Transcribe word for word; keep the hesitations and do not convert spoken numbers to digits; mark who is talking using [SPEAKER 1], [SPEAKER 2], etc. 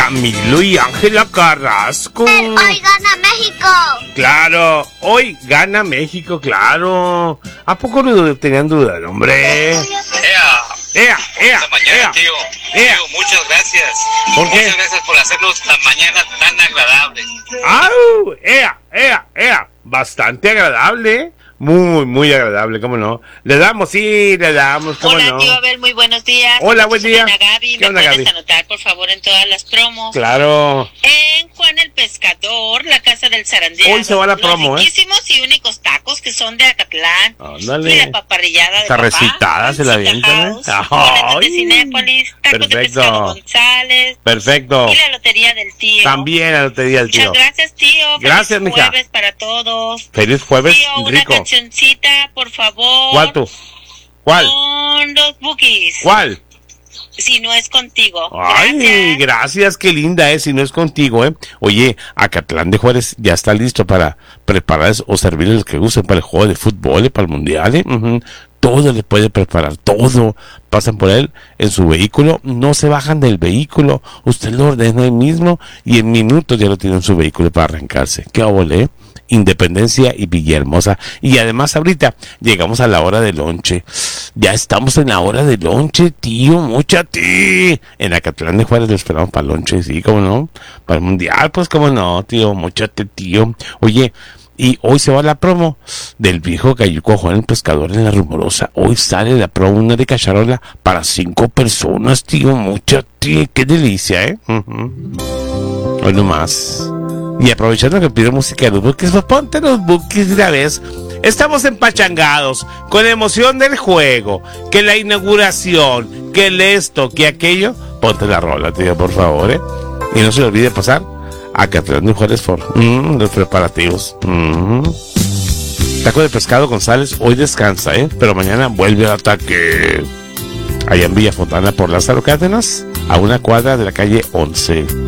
[SPEAKER 1] Camilo y Ángela Carrasco.
[SPEAKER 2] Hoy gana México.
[SPEAKER 1] Claro, hoy gana México, claro. ¿A poco no tenían duda, hombre?
[SPEAKER 3] Ea,
[SPEAKER 1] ¡Ea, ea,
[SPEAKER 3] esta mañana,
[SPEAKER 1] ea!
[SPEAKER 3] tío.
[SPEAKER 1] ea.
[SPEAKER 3] Tío, muchas gracias.
[SPEAKER 1] ¿Por qué?
[SPEAKER 3] Muchas gracias por hacernos la mañana tan agradable.
[SPEAKER 1] ¡Au! ¡Ea, ea, ea! Bastante agradable. Muy, muy agradable, ¿cómo no? Le damos, sí, le damos, ¿cómo
[SPEAKER 4] Hola,
[SPEAKER 1] no?
[SPEAKER 4] tío Abel, muy buenos días.
[SPEAKER 1] Hola, buen día.
[SPEAKER 4] Soy Ana Gaby.
[SPEAKER 1] ¿Qué onda,
[SPEAKER 4] ¿Me puedes
[SPEAKER 1] Gaby?
[SPEAKER 4] anotar, por favor, en todas las promos?
[SPEAKER 1] Claro.
[SPEAKER 4] En Juan el Pescador, la casa del zarandeado.
[SPEAKER 1] Hoy se va la promo,
[SPEAKER 4] los
[SPEAKER 1] ¿eh?
[SPEAKER 4] riquísimos y únicos tacos que son de Acatlán.
[SPEAKER 1] Ándale.
[SPEAKER 4] Y la paparrillada de
[SPEAKER 1] Esta
[SPEAKER 4] papá.
[SPEAKER 1] recitada se la
[SPEAKER 4] Pizza
[SPEAKER 1] avientan, ¿eh?
[SPEAKER 4] House, boletos de
[SPEAKER 1] ¡Ay!
[SPEAKER 4] Cinépolis, tacos de
[SPEAKER 1] Perfecto.
[SPEAKER 4] pescado González.
[SPEAKER 1] Perfecto.
[SPEAKER 4] Y la lotería del tío.
[SPEAKER 1] También la lotería del
[SPEAKER 4] Muchas
[SPEAKER 1] tío.
[SPEAKER 4] gracias, tío.
[SPEAKER 1] Gracias,
[SPEAKER 4] Feliz
[SPEAKER 1] mija.
[SPEAKER 4] jueves para todos.
[SPEAKER 1] Feliz jueves,
[SPEAKER 4] Tío, una
[SPEAKER 1] rico.
[SPEAKER 4] cancioncita, por favor.
[SPEAKER 1] ¿Cuál tú? ¿Cuál?
[SPEAKER 4] Con los Bookies.
[SPEAKER 1] ¿Cuál?
[SPEAKER 4] Si no es contigo.
[SPEAKER 1] Ay,
[SPEAKER 4] Gracias.
[SPEAKER 1] gracias, qué linda es, si no es contigo, ¿eh? Oye, Acatlán de Juárez ya está listo para preparar o servir el que gusten para el juego de fútbol, ¿eh? Para el mundial, ¿eh? Ujú. Todo le puede preparar, todo. Pasan por él en su vehículo, no se bajan del vehículo, usted lo ordena ahí mismo y en minutos ya lo tiene en su vehículo para arrancarse. Qué óvole, ¿eh? Independencia y Villahermosa. Y además ahorita llegamos a la hora del lonche. Ya estamos en la hora del lonche, tío, mucha ti. En Acatlán de Juárez lo esperamos para el lonche, sí, cómo no. Para el mundial, pues cómo no, tío, muchate, tío. Oye, y hoy se va la promo del viejo Cayuco Juan el Pescador en La Rumorosa. Hoy sale la promo, una de cacharola para cinco personas, tío, mucha ti. Qué delicia, ¿eh? Uh-huh. Hoy nomás. Y aprovechando que pide música de los Bookies, pues ponte los Bookies de una vez. Estamos empachangados, con emoción del juego, que la inauguración, que el esto, que aquello. Ponte la rola, tío, por favor, ¿eh? Y no se le olvide pasar a Acatlán de Juárez por mm, los preparativos. Mm. Taco de pescado González hoy descansa, ¿eh? Pero mañana vuelve al ataque. Allá en Villa Fontana por Lázaro Cárdenas, a una cuadra de la calle once.